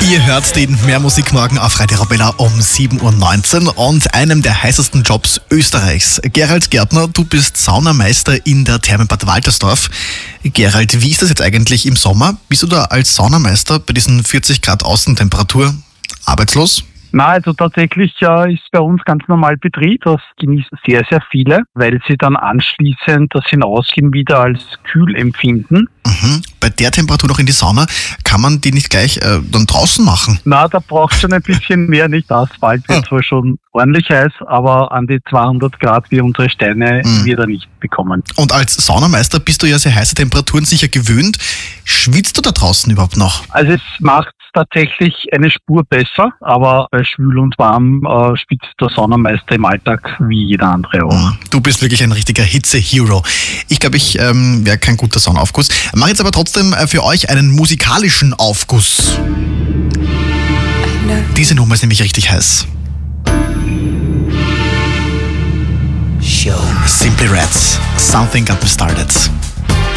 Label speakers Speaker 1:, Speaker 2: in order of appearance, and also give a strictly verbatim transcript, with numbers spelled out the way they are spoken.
Speaker 1: Ihr hört den Mehrmusikmorgen auf Radio Arabella um sieben Uhr neunzehn und einem der heißesten Jobs Österreichs. Gerald Gärtner, du bist Saunameister in der Therme Bad Waltersdorf. Gerald, wie ist das jetzt eigentlich im Sommer? Bist du da als Saunameister bei diesen vierzig Grad Außentemperatur arbeitslos?
Speaker 2: Na, also tatsächlich äh, ist bei uns ganz normal Betrieb. Das genießen sehr, sehr viele, weil sie dann anschließend das Hinausgehen wieder als kühl empfinden.
Speaker 1: Mhm. Bei der Temperatur noch in die Sauna, kann man die nicht gleich äh, dann draußen machen?
Speaker 2: Na, da braucht schon ein bisschen mehr, nicht? Der Asphalt wird
Speaker 1: Ja.
Speaker 2: zwar schon ordentlich heiß, aber an die zweihundert Grad wie unsere Steine
Speaker 1: Mhm.
Speaker 2: wird er nicht bekommen.
Speaker 1: Und als Saunameister bist du ja sehr heiße Temperaturen sicher gewöhnt. Schwitzt du da draußen überhaupt noch?
Speaker 2: Also es macht tatsächlich eine Spur besser, aber bei schwül und warm äh, spitzt der Saunameister im Alltag wie jeder andere auch.
Speaker 1: Du bist wirklich ein richtiger Hitze-Hero. Ich glaube, ich ähm, wäre kein guter Saunaaufguss. Mach jetzt aber trotzdem äh, für euch einen musikalischen Aufguss. Diese Nummer ist nämlich richtig heiß. Simply Reds, Something Got Me Started.